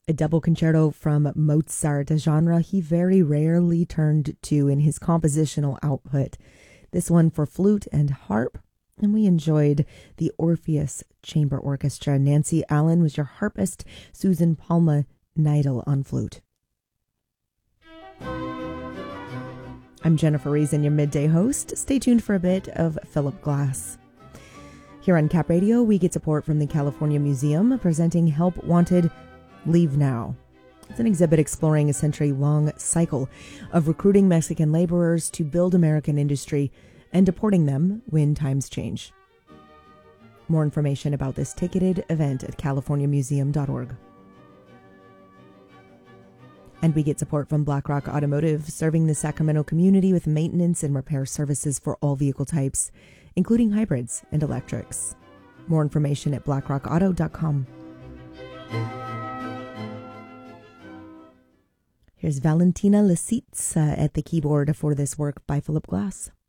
A double concerto from Mozart, a genre he very rarely turned to in his compositional output. This one for flute and harp, and we enjoyed the Orpheus Chamber Orchestra. Nancy Allen was your harpist, Susan Palma Neidl on flute. I'm Jennifer Reason, your midday host. Stay tuned for a bit of Philip Glass. Here on Cap Radio, we get support from the California Museum, presenting Help Wanted, Leave Now. It's an exhibit exploring a century-long cycle of recruiting Mexican laborers to build American industry and deporting them when times change. More information about this ticketed event at californiamuseum.org. And we get support from BlackRock Automotive, serving the Sacramento community with maintenance and repair services for all vehicle types, including hybrids and electrics. More information at blackrockauto.com. Here's Valentina Lisitsa at the keyboard for this work by Philip Glass.